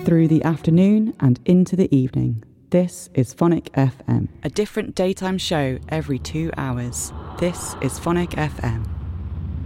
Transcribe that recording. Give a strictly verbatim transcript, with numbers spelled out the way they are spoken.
through the afternoon and into the evening. This is Phonic F M. A different daytime show every two hours. This is Phonic F M.